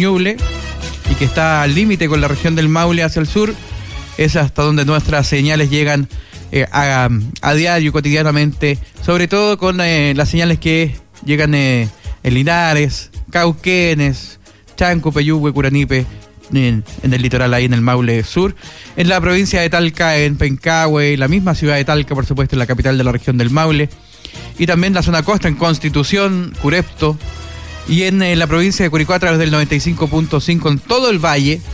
Ñuble y que está al límite con la región del Maule hacia el sur. Es hasta donde nuestras señales llegan a diario, cotidianamente, sobre todo con las señales que llegan en Linares, Cauquenes, Chanco, Peyúgue, Curanipe, en el litoral, ahí en el Maule Sur, en la provincia de Talca, en Pencahue, la misma ciudad de Talca, por supuesto, en la capital de la región del Maule, y también la zona costa, en Constitución, Curepto, y en la provincia de Curicó a través del 95.5 en todo el valle.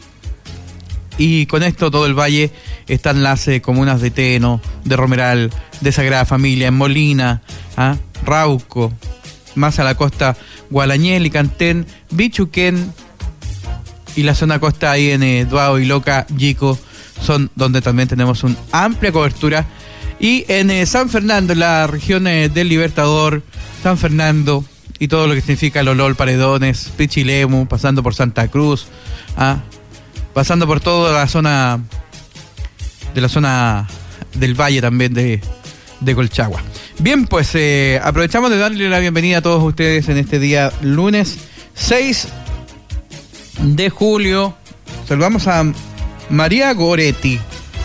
Y con esto, todo el valle, están las comunas de Teno, de Romeral, de Sagrada Familia, en Molina, Rauco, más a la costa, Gualañel, Icantén, Bichuquén, y la zona costa ahí en Duao, Iloca, Yico, son donde también tenemos una amplia cobertura. Y en San Fernando, en la región del Libertador, San Fernando, y todo lo que significa Lolol, Paredones, Pichilemu, pasando por Santa Cruz, pasando por toda la zona del valle también de Colchagua. Bien, pues aprovechamos de darle la bienvenida a todos ustedes en este día lunes 6 de julio. Saludamos a María Goretti.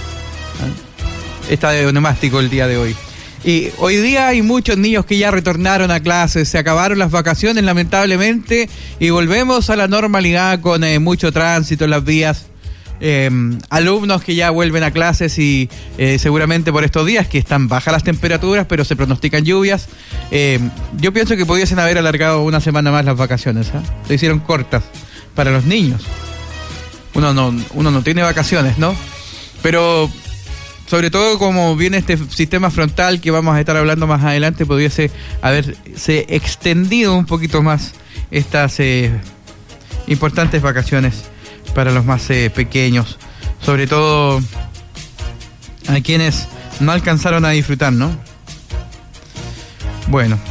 Está de onomástico el día de hoy. Y hoy día hay muchos niños que ya retornaron a clases, se acabaron las vacaciones lamentablemente y volvemos a la normalidad con mucho tránsito en las vías. Alumnos que ya vuelven a clases y seguramente por estos días que están bajas las temperaturas, pero se pronostican lluvias. Yo pienso que pudiesen haber alargado una semana más las vacaciones. Se hicieron cortas para los niños. Uno no tiene vacaciones, ¿no? Pero sobre todo como viene este sistema frontal que vamos a estar hablando más adelante, pudiese haberse extendido un poquito más estas importantes vacaciones para los más pequeños, sobre todo a quienes no alcanzaron a disfrutar, ¿no? Bueno,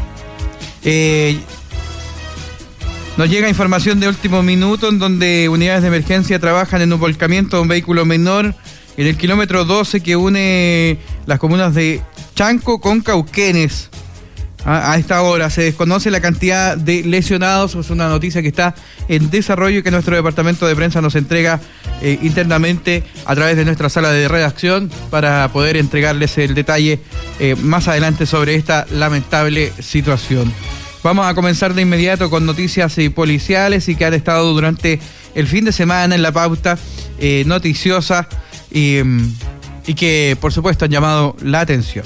nos llega información de último minuto en donde unidades de emergencia trabajan en un volcamiento de un vehículo menor en el kilómetro 12 que une las comunas de Chanco con Cauquenes. A esta hora se desconoce la cantidad de lesionados. Es una noticia que está en desarrollo y que nuestro departamento de prensa nos entrega internamente a través de nuestra sala de redacción para poder entregarles el detalle más adelante sobre esta lamentable situación. Vamos a comenzar de inmediato con noticias policiales y que han estado durante el fin de semana en la pauta noticiosa y que por supuesto han llamado la atención.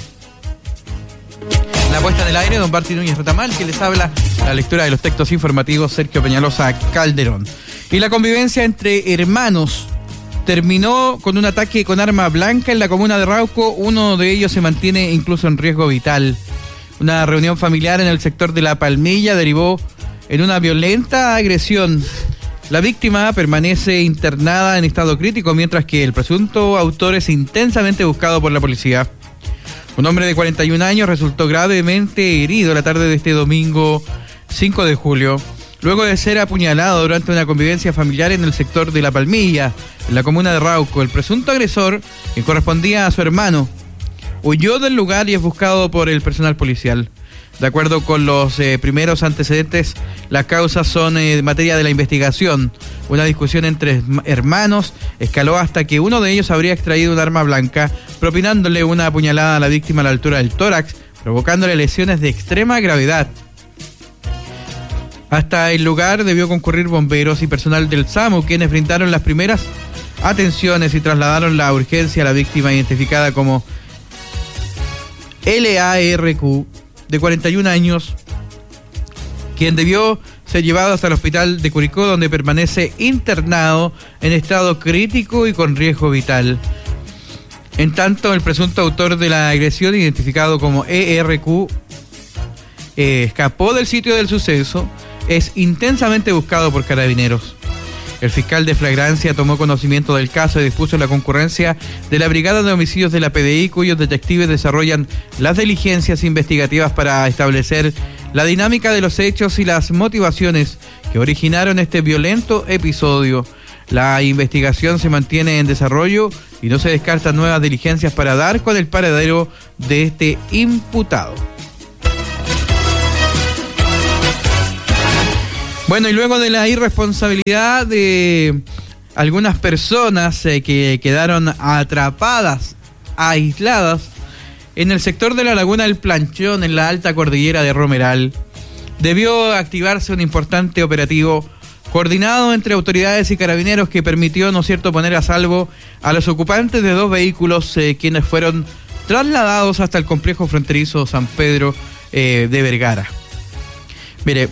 La puesta en el aire, don Barty Núñez Retamal, que les habla, la lectura de los textos informativos, Sergio Peñalosa Calderón. Y la convivencia entre hermanos terminó con un ataque con arma blanca en la comuna de Rauco. Uno de ellos se mantiene incluso en riesgo vital. Una reunión familiar en el sector de La Palmilla derivó en una violenta agresión. La víctima permanece internada en estado crítico, mientras que el presunto autor es intensamente buscado por la policía. Un hombre de 41 años resultó gravemente herido la tarde de este domingo 5 de julio, luego de ser apuñalado durante una convivencia familiar en el sector de La Palmilla, en la comuna de Rauco. El presunto agresor, que correspondía a su hermano, huyó del lugar y es buscado por el personal policial. De acuerdo con los primeros antecedentes, las causas son materia de la investigación. Una discusión entre hermanos escaló hasta que uno de ellos habría extraído un arma blanca, propinándole una apuñalada a la víctima a la altura del tórax, provocándole lesiones de extrema gravedad. Hasta el lugar debió concurrir bomberos y personal del SAMU, quienes brindaron las primeras atenciones y trasladaron la urgencia a la víctima, identificada como LARQ, de 41 años, quien debió ser llevado hasta el hospital de Curicó, donde permanece internado en estado crítico y con riesgo vital. En tanto, el presunto autor de la agresión, identificado como ERQ, escapó del sitio del suceso, es intensamente buscado por carabineros. El fiscal de flagrancia tomó conocimiento del caso y dispuso la concurrencia de la Brigada de Homicidios de la PDI, cuyos detectives desarrollan las diligencias investigativas para establecer la dinámica de los hechos y las motivaciones que originaron este violento episodio. La investigación se mantiene en desarrollo y no se descartan nuevas diligencias para dar con el paradero de este imputado. Bueno, y luego de la irresponsabilidad de algunas personas que quedaron atrapadas, aisladas, en el sector de la Laguna del Planchón, en la alta cordillera de Romeral, debió activarse un importante operativo coordinado entre autoridades y carabineros que permitió, ¿no es cierto?, poner a salvo a los ocupantes de 2 vehículos quienes fueron trasladados hasta el complejo fronterizo San Pedro de Vergara. Mire,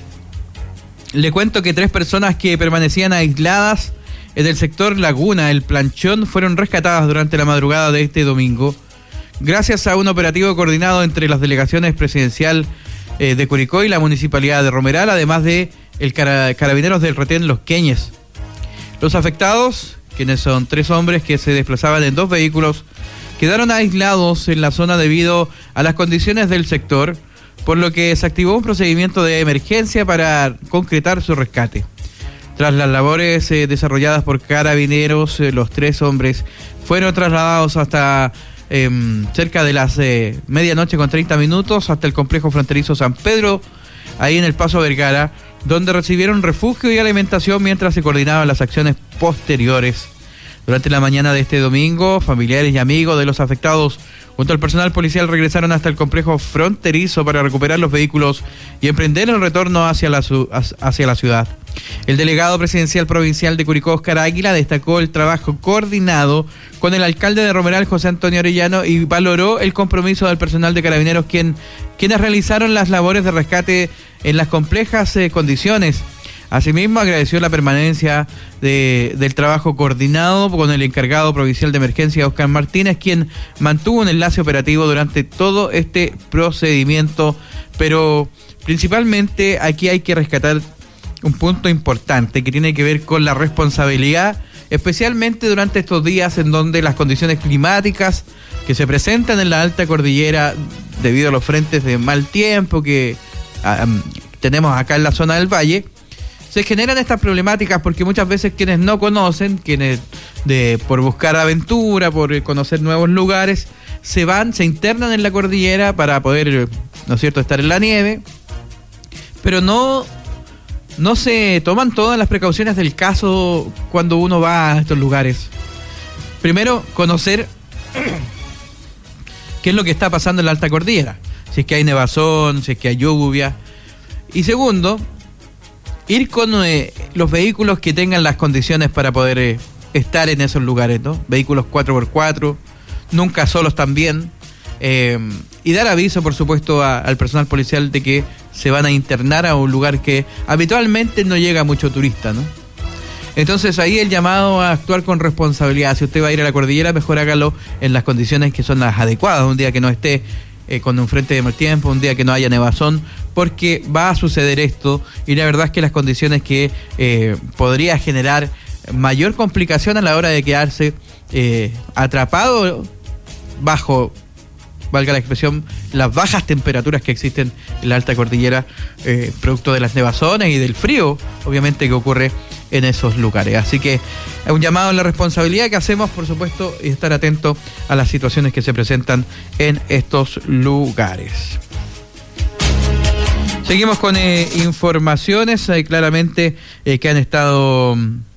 le cuento que 3 personas que permanecían aisladas en el sector Laguna del Planchón fueron rescatadas durante la madrugada de este domingo, gracias a un operativo coordinado entre las delegaciones presidencial de Curicó y la municipalidad de Romeral, además de el carabineros del retén Los Queñes. Los afectados, quienes son 3 hombres que se desplazaban en 2 vehículos, quedaron aislados en la zona debido a las condiciones del sector, por lo que se activó un procedimiento de emergencia para concretar su rescate. Tras las labores desarrolladas por carabineros, los 3 hombres fueron trasladados hasta cerca de las medianoche con 30 minutos hasta el complejo fronterizo San Pedro, ahí en el Paso Vergara, donde recibieron refugio y alimentación mientras se coordinaban las acciones posteriores. Durante la mañana de este domingo, familiares y amigos de los afectados junto al personal policial regresaron hasta el complejo fronterizo para recuperar los vehículos y emprender el retorno hacia la ciudad. El delegado presidencial provincial de Curicó, Oscar Águila, destacó el trabajo coordinado con el alcalde de Romeral, José Antonio Arellano, y valoró el compromiso del personal de carabineros quienes realizaron las labores de rescate en las complejas condiciones. Asimismo, agradeció la permanencia del trabajo coordinado con el encargado provincial de emergencia, Oscar Martínez, quien mantuvo un enlace operativo durante todo este procedimiento. Pero principalmente aquí hay que rescatar un punto importante que tiene que ver con la responsabilidad, especialmente durante estos días en donde las condiciones climáticas que se presentan en la alta cordillera debido a los frentes de mal tiempo que tenemos acá en la zona del valle, se generan estas problemáticas porque muchas veces quienes no conocen, por buscar aventura, por conocer nuevos lugares, se internan en la cordillera para poder, ¿no es cierto?, estar en la nieve, pero no se toman todas las precauciones del caso cuando uno va a estos lugares. Primero, conocer qué es lo que está pasando en la alta cordillera, si es que hay nevazón, si es que hay lluvia. Y segundo, ir con los vehículos que tengan las condiciones para poder estar en esos lugares, ¿no? Vehículos 4x4, nunca solos también, y dar aviso, por supuesto, al personal policial de que se van a internar a un lugar que habitualmente no llega mucho turista, ¿no? Entonces ahí el llamado a actuar con responsabilidad. Si usted va a ir a la cordillera, mejor hágalo en las condiciones que son las adecuadas, un día que no esté con un frente de mal tiempo, un día que no haya nevazón, porque va a suceder esto, y la verdad es que las condiciones que podría generar mayor complicación a la hora de quedarse atrapado bajo, valga la expresión, las bajas temperaturas que existen en la alta cordillera, producto de las nevazones y del frío, obviamente, que ocurre en esos lugares. Así que un llamado a la responsabilidad que hacemos, por supuesto, y estar atento a las situaciones que se presentan en estos lugares. Seguimos con informaciones claramente que han estado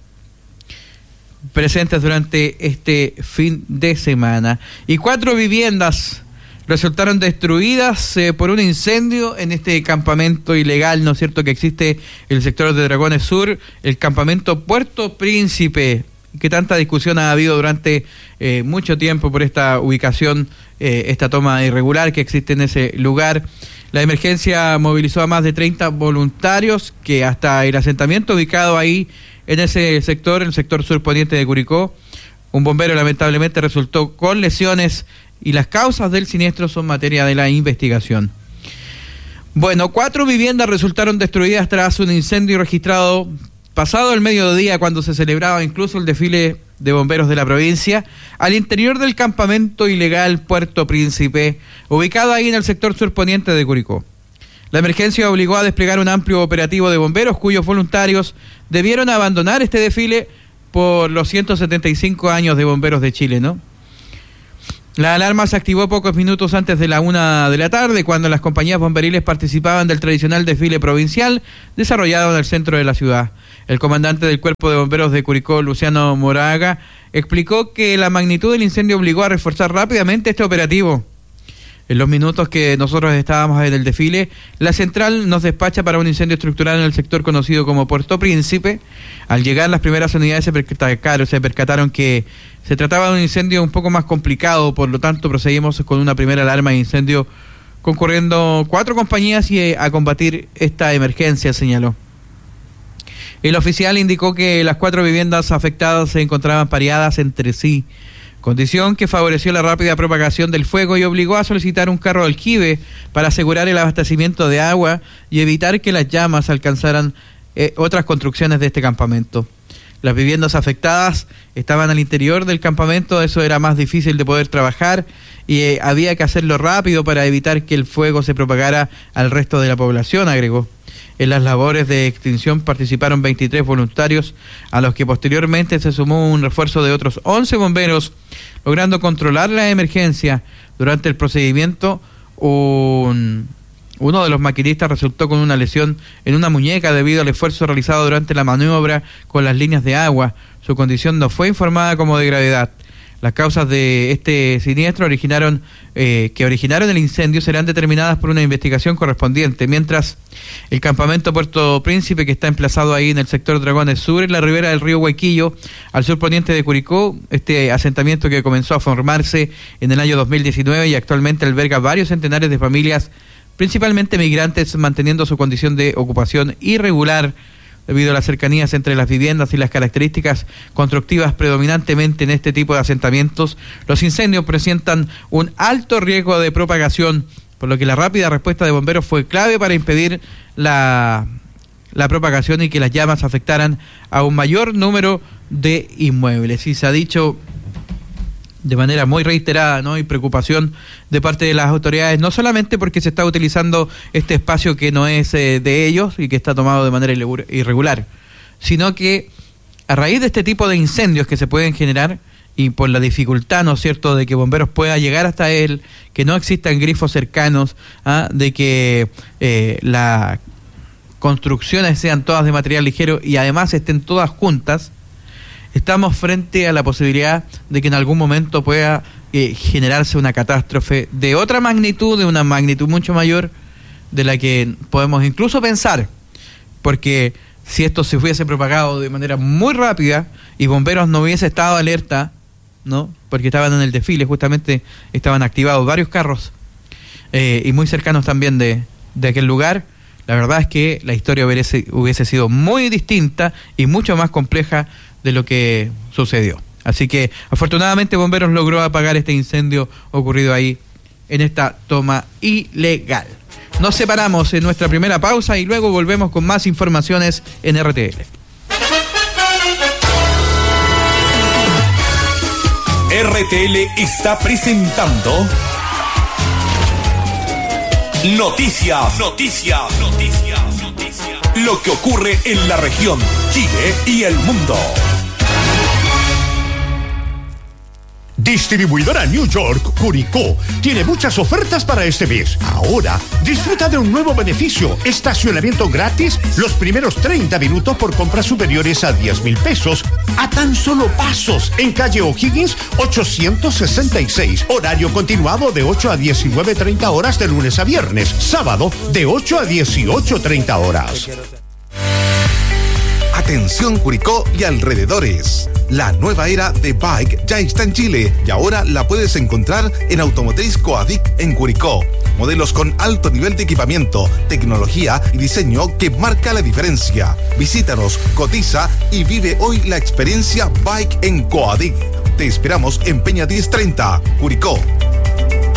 presentes durante este fin de semana. Y 4 viviendas resultaron destruidas por un incendio en este campamento ilegal, ¿no es cierto?, que existe en el sector de Dragones Sur, el campamento Puerto Príncipe, que tanta discusión ha habido durante mucho tiempo por esta ubicación, esta toma irregular que existe en ese lugar. La emergencia movilizó a más de 30 voluntarios que hasta el asentamiento ubicado ahí en ese sector, el sector surponiente de Curicó. Un bombero lamentablemente resultó con lesiones y las causas del siniestro son materia de la investigación. Bueno, 4 viviendas resultaron destruidas tras un incendio registrado pasado el mediodía, cuando se celebraba incluso el desfile de bomberos de la provincia, al interior del campamento ilegal Puerto Príncipe, ubicado ahí en el sector surponiente de Curicó. La emergencia obligó a desplegar un amplio operativo de bomberos, cuyos voluntarios debieron abandonar este desfile por los 175 años de Bomberos de Chile, ¿no? La alarma se activó pocos minutos antes de la 1 de la tarde, cuando las compañías bomberiles participaban del tradicional desfile provincial desarrollado en el centro de la ciudad. El comandante del Cuerpo de Bomberos de Curicó, Luciano Moraga, explicó que la magnitud del incendio obligó a reforzar rápidamente este operativo. En los minutos que nosotros estábamos en el desfile, la central nos despacha para un incendio estructural en el sector conocido como Puerto Príncipe. Al llegar, las primeras unidades se percataron que se trataba de un incendio un poco más complicado, por lo tanto procedimos con una primera alarma de incendio, concurriendo 4 compañías a combatir esta emergencia, señaló. El oficial indicó que las 4 viviendas afectadas se encontraban pareadas entre sí, condición que favoreció la rápida propagación del fuego y obligó a solicitar un carro de aljibe para asegurar el abastecimiento de agua y evitar que las llamas alcanzaran otras construcciones de este campamento. Las viviendas afectadas estaban al interior del campamento, eso era más difícil de poder trabajar y había que hacerlo rápido para evitar que el fuego se propagara al resto de la población, agregó. En las labores de extinción participaron 23 voluntarios, a los que posteriormente se sumó un refuerzo de otros 11 bomberos, logrando controlar la emergencia. Durante el procedimiento, uno de los maquinistas resultó con una lesión en una muñeca debido al esfuerzo realizado durante la maniobra con las líneas de agua. Su condición no fue informada como de gravedad. Las causas de este siniestro que originaron el incendio serán determinadas por una investigación correspondiente, mientras el campamento Puerto Príncipe, que está emplazado ahí en el sector Dragones Sur, en la ribera del río Huayquillo, al sur poniente de Curicó, este asentamiento que comenzó a formarse en el año 2019 y actualmente alberga varios centenares de familias, principalmente migrantes, manteniendo su condición de ocupación irregular debido a las cercanías entre las viviendas y las características constructivas predominantemente en este tipo de asentamientos. Los incendios presentan un alto riesgo de propagación, por lo que la rápida respuesta de bomberos fue clave para impedir la propagación y que las llamas afectaran a un mayor número de inmuebles. Y se ha dicho de manera muy reiterada, ¿no?, y preocupación de parte de las autoridades, no solamente porque se está utilizando este espacio que no es de ellos y que está tomado de manera irregular, sino que a raíz de este tipo de incendios que se pueden generar y por la dificultad, ¿no es cierto?, de que bomberos pueda llegar hasta él, que no existan grifos cercanos, de que las construcciones sean todas de material ligero y además estén todas juntas, estamos frente a la posibilidad de que en algún momento pueda generarse una catástrofe de otra magnitud, de una magnitud mucho mayor de la que podemos incluso pensar, porque si esto se hubiese propagado de manera muy rápida y bomberos no hubiese estado alerta, ¿no?, porque estaban en el desfile, justamente estaban activados varios carros y muy cercanos también de aquel lugar, la verdad es que la historia hubiese sido muy distinta y mucho más compleja de lo que sucedió. Así que afortunadamente Bomberos logró apagar este incendio ocurrido ahí en esta toma ilegal. Nos separamos en nuestra primera pausa y luego volvemos con más informaciones en RTL. RTL está presentando Noticias. Lo que ocurre en la región, Chile y el mundo. Distribuidora New York Curicó tiene muchas ofertas para este mes. Ahora, disfruta de un nuevo beneficio: estacionamiento gratis los primeros 30 minutos por compras superiores a 10,000 pesos, a tan solo pasos, en calle O'Higgins 866. Horario continuado de 8 a 19:30 horas de lunes a viernes. Sábado de 8 a 18:30 horas. Atención Curicó y alrededores. La nueva era de Bike ya está en Chile y ahora la puedes encontrar en Automotriz Coadic en Curicó. Modelos con alto nivel de equipamiento, tecnología y diseño que marca la diferencia. Visítanos, cotiza y vive hoy la experiencia Bike en Coadic. Te esperamos en Peña 1030, Curicó.